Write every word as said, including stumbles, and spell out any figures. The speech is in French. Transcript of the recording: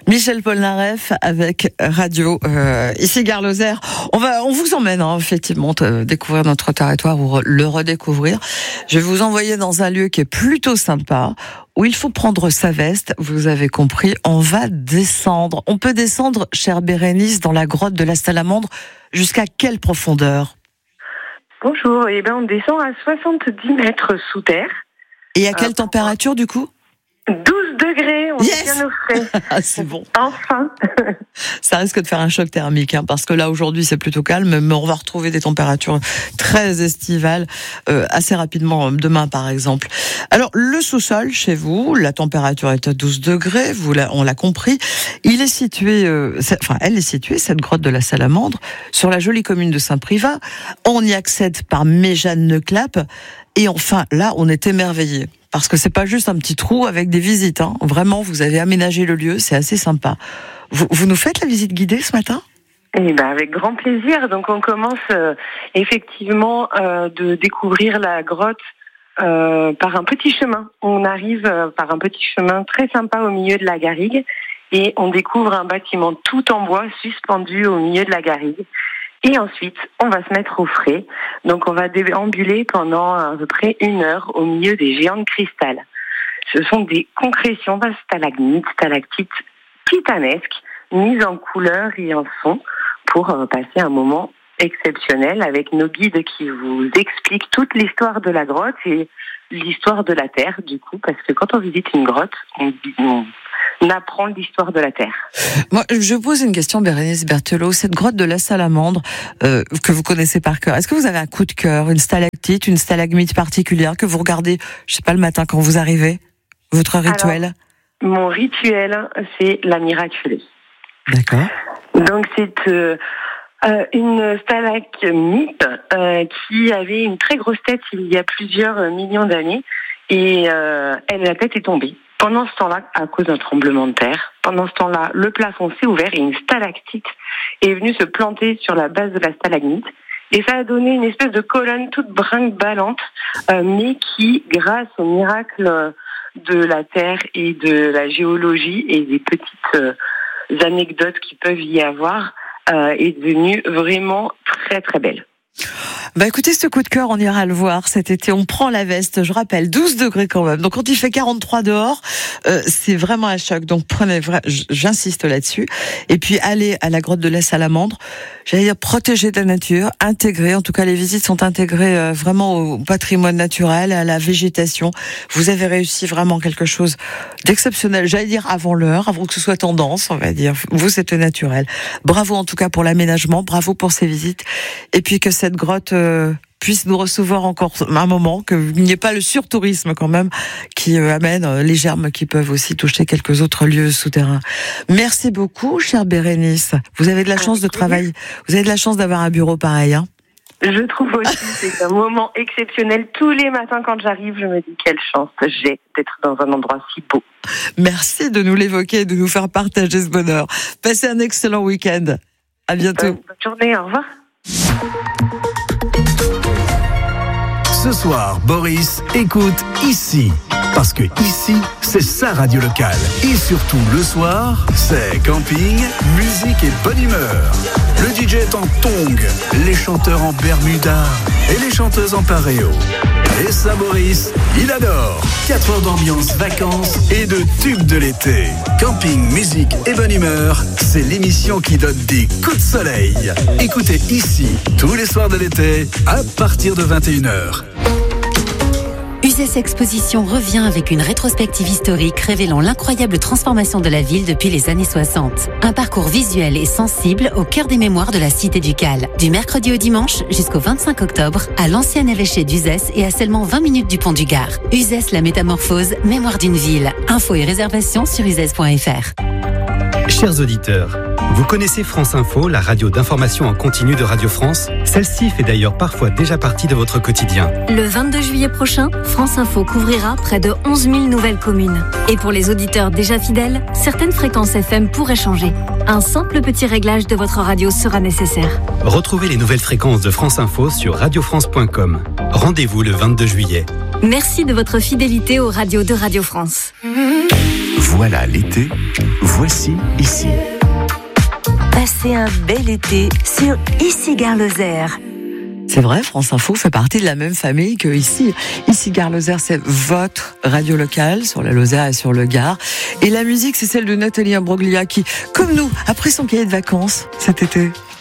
Michel Polnareff avec Radio euh, ici Gare Lozère. On va, on vous emmène hein, effectivement découvrir notre territoire ou le redécouvrir. Je vais vous envoyer dans un lieu qui est plutôt sympa, où il faut prendre sa veste. Vous avez compris, on va descendre. On peut descendre, chère Bérénice, dans la grotte de la Salamandre. Jusqu'à quelle profondeur ? Bonjour. Eh ben, on descend à soixante-dix mètres sous terre. Et à quelle euh, température du coup ? douze degrés, on yes est bien au frais. Ah, c'est bon. Enfin. Ça risque de faire un choc thermique, hein, parce que là, aujourd'hui, c'est plutôt calme, mais on va retrouver des températures très estivales euh, assez rapidement, demain, par exemple. Alors, le sous-sol, chez vous, la température est à douze degrés, vous l'a, on l'a compris. Il est situé, euh, c'est, enfin, elle est située, cette grotte de la Salamandre, sur la jolie commune de Saint-Privat. On y accède par Méjeanne-Leclape. Et enfin, là, on est émerveillés. Parce que c'est pas juste un petit trou avec des visites, hein. Vraiment, vous avez aménagé le lieu, c'est assez sympa. Vous, vous nous faites la visite guidée ce matin ? Eh ben, avec grand plaisir. Donc, on commence euh, effectivement euh, de découvrir la grotte euh, par un petit chemin. On arrive euh, par un petit chemin très sympa au milieu de la garrigue et on découvre un bâtiment tout en bois suspendu au milieu de la garrigue. Et ensuite, on va se mettre au frais. Donc, on va déambuler pendant à peu près une heure au milieu des géants de cristal. Ce sont des concrétions de stalagmites, stalactites titanesques, mises en couleur et en son pour passer un moment exceptionnel avec nos guides qui vous expliquent toute l'histoire de la grotte et l'histoire de la Terre, du coup, parce que quand on visite une grotte, on, on On apprend l'histoire de la Terre. Moi, je pose une question, Bérénice Berthelot. Cette grotte de la Salamandre, euh, que vous connaissez par cœur, est-ce que vous avez un coup de cœur, une stalactite, une stalagmite particulière que vous regardez, je sais pas, le matin quand vous arrivez ? Votre rituel ? Alors, mon rituel, c'est la miraculeuse. D'accord. Donc, c'est euh, euh, une stalagmite euh, qui avait une très grosse tête il y a plusieurs millions d'années et euh, elle, la tête est tombée. Pendant ce temps-là, à cause d'un tremblement de terre, pendant ce temps-là, le plafond s'est ouvert et une stalactite est venue se planter sur la base de la stalagmite. Et ça a donné une espèce de colonne toute brinque-ballante, euh, mais qui, grâce au miracle de la terre et de la géologie et des petites euh, anecdotes qui peuvent y avoir, euh, est devenue vraiment très très belle. Bah écoutez, ce coup de cœur, on ira le voir cet été. On prend la veste, je rappelle, douze degrés quand même. Donc quand il fait quarante-trois dehors, euh, c'est vraiment un choc. Donc prenez, j'insiste là-dessus. Et puis allez à la grotte de la Salamandre. J'allais dire protéger de la nature, intégrer. En tout cas, les visites sont intégrées euh, vraiment au patrimoine naturel, à la végétation. Vous avez réussi vraiment quelque chose d'exceptionnel. J'allais dire avant l'heure, avant que ce soit tendance, on va dire. Vous, c'était naturel. Bravo en tout cas pour l'aménagement, bravo pour ces visites. Et puis que cette grotte euh, puisse nous recevoir encore un moment, qu'il n'y ait pas le surtourisme quand même qui euh, amène euh, les germes qui peuvent aussi toucher quelques autres lieux souterrains. Merci beaucoup, chère Bérénice. Vous avez de la chance de travailler, vous avez de la chance d'avoir un bureau pareil, hein. Je trouve aussi, c'est un moment exceptionnel. Tous les matins quand j'arrive, je me dis quelle chance j'ai d'être dans un endroit si beau. Merci de nous l'évoquer et de nous faire partager ce bonheur. Passez un excellent week-end. À bientôt. Bonne, bonne journée, au revoir. Ce soir, Boris écoute ici. Parce que ici, c'est sa radio locale. Et surtout, le soir, c'est camping, musique et bonne humeur. Le D J est en tongs, les chanteurs en bermuda et les chanteuses en paréo. Et ça, Boris, il adore. quatre heures d'ambiance, vacances et de tubes de l'été. Camping, musique et bonne humeur, c'est l'émission qui donne des coups de soleil. Écoutez ici, tous les soirs de l'été, à partir de vingt et une heures. U S S Exposition revient avec une rétrospective historique révélant l'incroyable transformation de la ville depuis les années soixante. Un parcours visuel et sensible au cœur des mémoires de la cité du Cal. Du mercredi au dimanche jusqu'au vingt-cinq octobre à l'ancien évêché d'U S S et à seulement vingt minutes du pont du Gard. U S S La Métamorphose, mémoire d'une ville. Infos et réservations sur u s s point f r. Chers auditeurs, vous connaissez France Info, la radio d'information en continu de Radio France ? Celle-ci fait d'ailleurs parfois déjà partie de votre quotidien. Le vingt-deux juillet prochain, France Info couvrira près de onze mille nouvelles communes. Et pour les auditeurs déjà fidèles, certaines fréquences F M pourraient changer. Un simple petit réglage de votre radio sera nécessaire. Retrouvez les nouvelles fréquences de France Info sur radio france point com. Rendez-vous le vingt-deux juillet. Merci de votre fidélité aux radios de Radio France. Vous Voilà l'été, voici ici. Passez un bel été sur Ici Gare Lozère. C'est vrai, France Info fait partie de la même famille que ici. Ici Gare Lozère, c'est votre radio locale sur la Lozère et sur le Gard. Et la musique, c'est celle de Nathalie Imbroglia qui, comme nous, a pris son cahier de vacances cet été.